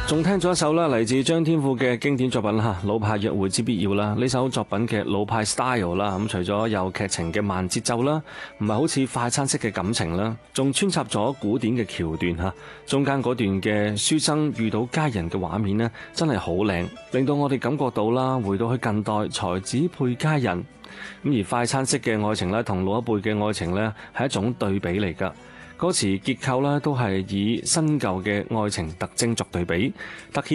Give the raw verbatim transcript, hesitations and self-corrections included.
仲聽咗一首啦，嚟自張天賦嘅經典作品啦，《老派約會之必要》啦。呢首作品嘅老派 style 啦，咁除咗有劇情嘅慢節奏啦，唔係好似快餐式嘅感情啦，仲穿插咗古典嘅橋段吓，中間嗰段嘅書生遇到佳人嘅畫面呢，真係好靚，令到我哋感覺到啦，回到去近代才子配佳人。咁而快餐式嘅愛情咧，同老一輩嘅愛情咧，係一種對比嚟噶。歌詞結構咧都係以新舊嘅愛情特徵作對比，突顯